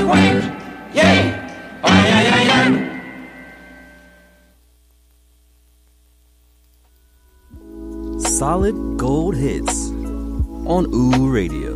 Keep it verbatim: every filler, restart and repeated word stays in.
you wait. Yay! Oh, yeah, yeah, yeah. Solid gold hits on Ooh Radio.